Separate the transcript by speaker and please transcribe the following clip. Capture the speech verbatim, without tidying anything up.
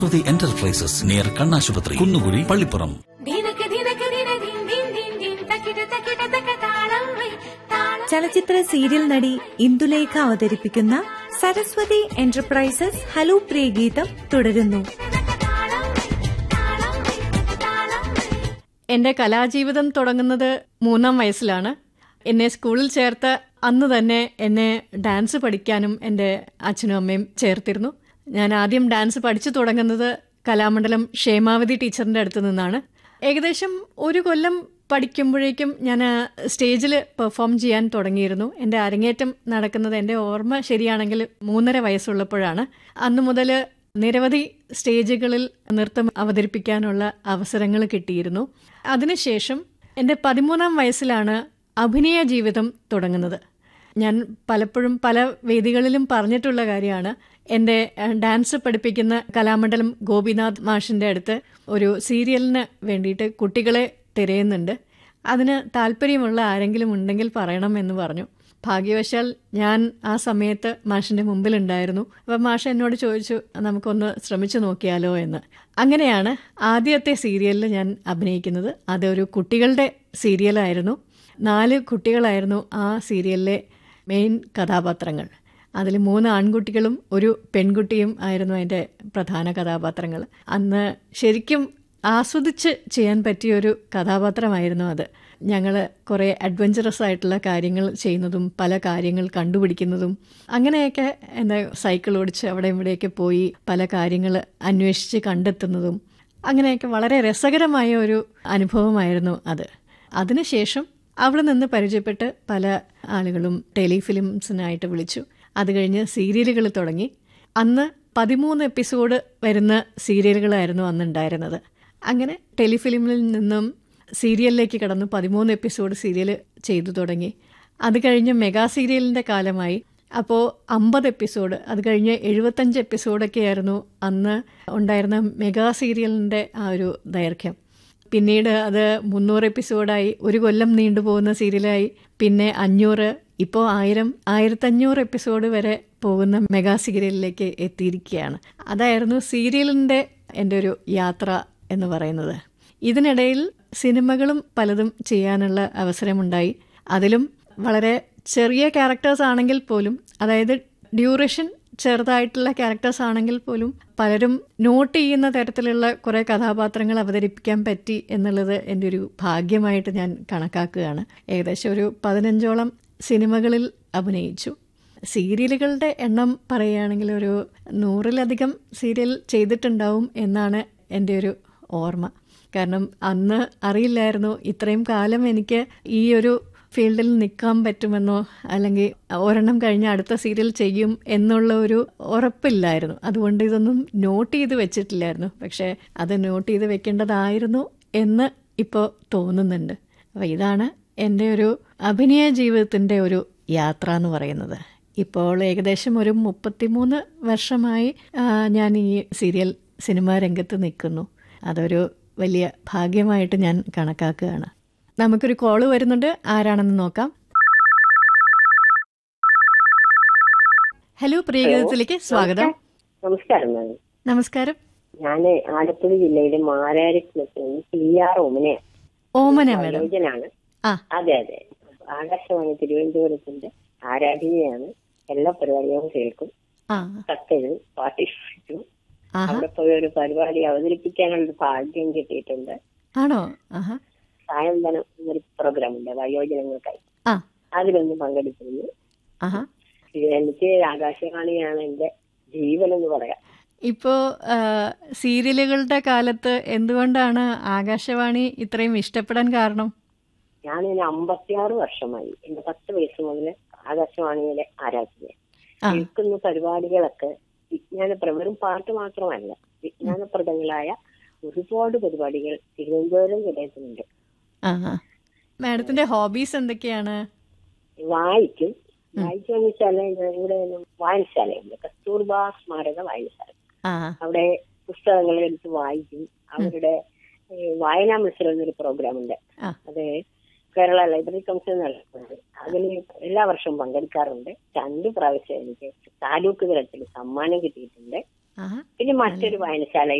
Speaker 1: Enterprises near കണ്ണാശുപത്രി, കുന്നുകുഴി, പള്ളിപ്പുറം.
Speaker 2: ചലച്ചിത്ര serial നടി ഇന്ദുലേഖ അവതരിപ്പിക്കുന്ന സരസ്വതി എന്റർപ്രൈസസ് ഹലോ പ്രിയ ഗീതം തുടരുന്നു.
Speaker 3: എന്റെ കലാജീവിതം തുടങ്ങുന്നത് മൂന്നാം വയസ്സിലാണ്. എന്നെ സ്കൂളിൽ ചേർത്ത അന്ന് തന്നെ എന്നെ ഡാൻസ് പഠിക്കാനും എൻ്റെ അച്ഛനും അമ്മയും ചേർത്തിരുന്നു. ഞാൻ ആദ്യം ഡാൻസ് പഠിച്ചു തുടങ്ങുന്നത് കലാമണ്ഡലം ക്ഷേമാവതി ടീച്ചറിൻ്റെ അടുത്ത് നിന്നാണ്. ഏകദേശം ഒരു കൊല്ലം പഠിക്കുമ്പോഴേക്കും ഞാൻ സ്റ്റേജിൽ പെർഫോം ചെയ്യാൻ തുടങ്ങിയിരുന്നു. എൻ്റെ അരങ്ങേറ്റം നടക്കുന്നത്, എൻ്റെ ഓർമ്മ ശരിയാണെങ്കിൽ, മൂന്നര വയസ്സുള്ളപ്പോഴാണ്. അന്നു മുതൽ നിരവധി സ്റ്റേജുകളിൽ നൃത്തം അവതരിപ്പിക്കാനുള്ള അവസരങ്ങൾ കിട്ടിയിരുന്നു. അതിനുശേഷം എൻ്റെ പതിമൂന്നാം വയസ്സിലാണ് അഭിനയ ജീവിതം തുടങ്ങുന്നത്. ഞാൻ പലപ്പോഴും പല വേദികളിലും പറഞ്ഞിട്ടുള്ള കാര്യമാണ്, എൻ്റെ ഡാൻസ് പഠിപ്പിക്കുന്ന കലാമണ്ഡലം ഗോപിനാഥ് മാഷിൻ്റെ അടുത്ത് ഒരു സീരിയലിന് വേണ്ടിയിട്ട് കുട്ടികളെ തിരയുന്നുണ്ട്, അതിന് താല്പര്യമുള്ള ആരെങ്കിലും ഉണ്ടെങ്കിൽ പറയണം എന്ന് പറഞ്ഞു. ഭാഗ്യവശാൽ ഞാൻ ആ സമയത്ത് മാഷിൻ്റെ മുമ്പിലുണ്ടായിരുന്നു. അപ്പം മാഷ് എന്നോട് ചോദിച്ചു, നമുക്കൊന്ന് ശ്രമിച്ചു നോക്കിയാലോ എന്ന്. അങ്ങനെയാണ് ആദ്യത്തെ സീരിയലിൽ ഞാൻ അഭിനയിക്കുന്നത്. അതൊരു കുട്ടികളുടെ സീരിയലായിരുന്നു. നാല് കുട്ടികളായിരുന്നു ആ സീരിയലിലെ മെയിൻ കഥാപാത്രങ്ങൾ. അതിൽ മൂന്ന് ആൺകുട്ടികളും ഒരു പെൺകുട്ടിയും ആയിരുന്നു അതിൻ്റെ പ്രധാന കഥാപാത്രങ്ങൾ. അന്ന് ശരിക്കും ആസ്വദിച്ച് ചെയ്യാൻ പറ്റിയൊരു കഥാപാത്രമായിരുന്നു അത്. ഞങ്ങൾ കുറേ അഡ്വഞ്ചറസ് ആയിട്ടുള്ള കാര്യങ്ങൾ ചെയ്യുന്നതും പല കാര്യങ്ങൾ കണ്ടുപിടിക്കുന്നതും അങ്ങനെയൊക്കെ, എന്താ സൈക്കിൾ ഓടിച്ച് അവിടെ ഇവിടെയൊക്കെ പോയി പല കാര്യങ്ങൾ അന്വേഷിച്ച് കണ്ടെത്തുന്നതും അങ്ങനെയൊക്കെ വളരെ രസകരമായ ഒരു അനുഭവമായിരുന്നു അത്. അതിനുശേഷം അവിടെ നിന്ന് പരിചയപ്പെട്ട് പല ആളുകളും ടെലിഫിലിംസിനായിട്ട് വിളിച്ചു. അത് കഴിഞ്ഞ് സീരിയലുകൾ തുടങ്ങി. അന്ന് പതിമൂന്ന് എപ്പിസോഡ് വരുന്ന സീരിയലുകളായിരുന്നു അന്നുണ്ടായിരുന്നത്. അങ്ങനെ ടെലിഫിലിമിൽ നിന്നും സീരിയലിലേക്ക് കടന്നു പതിമൂന്ന് എപ്പിസോഡ് സീരിയൽ ചെയ്തു തുടങ്ങി. അത് കഴിഞ്ഞ് മെഗാ സീരിയലിൻ്റെ കാലമായി. അപ്പോൾ അമ്പത് എപ്പിസോഡ്, അത് കഴിഞ്ഞ് എഴുപത്തഞ്ച് എപ്പിസോഡൊക്കെ ആയിരുന്നു അന്ന് ഉണ്ടായിരുന്ന മെഗാ സീരിയലിൻ്റെ ആ ഒരു ദൈർഘ്യം. പിന്നീട് അത് മുന്നൂറ് എപ്പിസോഡായി, ഒരു കൊല്ലം നീണ്ടുപോകുന്ന സീരിയലായി, പിന്നെ അഞ്ഞൂറ്, ഇപ്പോൾ ആയിരം ആയിരത്തഞ്ഞൂറ് എപ്പിസോഡ് വരെ പോകുന്ന മെഗാ സീരിയലിലേക്ക് എത്തിയിരിക്കുകയാണ്. അതായിരുന്നു സീരിയലിൻ്റെ എൻ്റെ ഒരു യാത്ര എന്ന് പറയുന്നത്. ഇതിനിടയിൽ സിനിമകളും പലതും ചെയ്യാനുള്ള അവസരമുണ്ടായി. അതിലും വളരെ ചെറിയ ക്യാരക്ടേഴ്സ് ആണെങ്കിൽ പോലും, അതായത് ഡ്യൂറേഷൻ ചെറുതായിട്ടുള്ള ക്യാരക്ടേഴ്സ് ആണെങ്കിൽ പോലും പലരും നോട്ട് ചെയ്യുന്ന തരത്തിലുള്ള കുറേ കഥാപാത്രങ്ങൾ അവതരിപ്പിക്കാൻ പറ്റി എന്നുള്ളത് എൻ്റെ ഒരു ഭാഗ്യമായിട്ട് ഞാൻ കണക്കാക്കുകയാണ്. ഏകദേശം ഒരു പതിനഞ്ചോളം സിനിമകളിൽ അഭിനയിച്ചു. സീരിയലുകളുടെ എണ്ണം പറയുകയാണെങ്കിൽ ഒരു നൂറിലധികം സീരിയൽ ചെയ്തിട്ടുണ്ടാവും എന്നാണ് എൻ്റെ ഒരു ഓർമ്മ. കാരണം അന്ന് അറിയില്ലായിരുന്നു ഇത്രയും കാലം എനിക്ക് ഈ ഒരു ഫീൽഡിൽ നിൽക്കാൻ പറ്റുമെന്നോ അല്ലെങ്കിൽ ഒരെണ്ണം കഴിഞ്ഞ് അടുത്ത സീരിയൽ ചെയ്യും എന്നുള്ള ഒരു ഉറപ്പില്ലായിരുന്നു. അതുകൊണ്ട് ഇതൊന്നും നോട്ട് ചെയ്ത് വെച്ചിട്ടില്ലായിരുന്നു. പക്ഷേ അത് നോട്ട് ചെയ്ത് വെക്കേണ്ടതായിരുന്നു എന്ന് ഇപ്പോൾ തോന്നുന്നുണ്ട്. അപ്പോൾ ഇതാണ് എൻ്റെ ഒരു അഭിനയ ജീവിതത്തിൻ്റെ ഒരു യാത്ര എന്ന് പറയുന്നത്. ഇപ്പോൾ ഏകദേശം ഒരു മുപ്പത്തിമൂന്ന് വർഷമായി ഞാൻ ഈ സീരിയൽ സിനിമാ രംഗത്ത് നിൽക്കുന്നു. അതൊരു വലിയ ഭാഗ്യമായിട്ട് ഞാൻ കണക്കാക്കുകയാണ്. നമുക്കൊരു കോള് വരുന്നുണ്ട്, ആരാണെന്ന് നോക്കാം. ഹലോ, പ്രിയഗീതത്തിലേക്ക് സ്വാഗതം.
Speaker 4: നമസ്കാരം.
Speaker 3: നമസ്കാരം.
Speaker 4: ഞാൻ ആലപ്പുഴ ജില്ലയിലെ മാരാരിക്കുളത്ത് പി ആർ ഓമനയാണ്.
Speaker 3: ഓമന മേഡം.
Speaker 4: അതെ അതെ. ആകാശവാണി തിരുവനന്തപുരത്തിന്റെ ആരാധനയാണ്. എല്ലാ പരിപാടികളും കേൾക്കും, കത്തെഴുതും, പാർട്ടിസിപ്പേറ്റും. അവിടെ പോയി ഒരു പരിപാടി അവതരിപ്പിക്കാനുള്ള ഭാഗ്യം കിട്ടിയിട്ടുണ്ട്.
Speaker 3: ആണോ?
Speaker 4: സായന്തനം എന്നൊരു പ്രോഗ്രാം ഉണ്ട് വയോജനങ്ങൾക്കായി. അതിലൊന്ന് പങ്കെടുക്കുന്നു. എനിക്ക് ആകാശവാണിയാണ് എന്റെ ജീവൻ എന്ന് പറയാം.
Speaker 3: ഇപ്പോ സീരിയലുകളുടെ കാലത്ത് എന്തുകൊണ്ടാണ് ആകാശവാണി ഇത്രയും ഇഷ്ടപ്പെടാൻ കാരണം?
Speaker 4: ഞാൻ ഇതിന് അമ്പത്തിയാറ് വർഷമായി. എന്റെ പത്ത് വയസ്സ് മുതൽ ആകാശവാണിയിലെ ആരാധന. കേൾക്കുന്ന പരിപാടികളൊക്കെ വിജ്ഞാനപ്രദം, വെറും പാട്ട് മാത്രമല്ല, വിജ്ഞാനപ്രദങ്ങളായ ഒരുപാട് പരിപാടികൾ തിരുവനന്തപുരം നിലയത്തിനുണ്ട്.
Speaker 3: മാഡത്തിന്റെ ഹോബീസ് എന്തൊക്കെയാണ്?
Speaker 4: വായിക്കും. വായിക്കാന്ന് വെച്ചാല് ഇവിടെ വായനശാലയുണ്ട്, കസ്തൂർബാ സ്മാരക വായനശാല. അവിടെ പുസ്തകങ്ങൾ എടുത്ത് വായിക്കും. അവരുടെ വായനാ മത്സരം എന്നൊരു പ്രോഗ്രാം ഉണ്ട്. അത് കേരള ലൈബ്രറി കൗൺസിൽ നടത്തുന്നത്. അതിന് എല്ലാ വർഷവും പങ്കെടുക്കാറുണ്ട്. രണ്ടു പ്രാവശ്യം എനിക്ക് താലൂക്ക് തലത്തിൽ സമ്മാനം കിട്ടിയിട്ടുണ്ട്.
Speaker 3: ആഹാ.
Speaker 4: പിന്നെ മറ്റൊരു വായനശാല